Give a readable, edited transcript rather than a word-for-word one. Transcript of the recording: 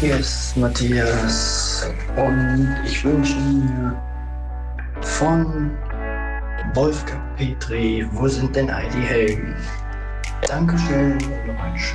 Hier ist Matthias und ich wünsche mir von Wolfgang Petri, wo sind denn all die Helden? Dankeschön und noch einen schönen